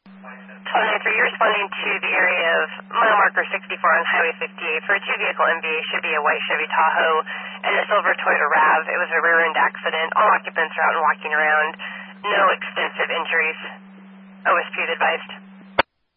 1093, you're responding to the area of mile marker 64 on Highway 58 for a two-vehicle MVA. Should be a white Chevy Tahoe and a silver Toyota RAV. It was a rear-end accident. All occupants are out and walking around. No extensive injuries. OSP advised.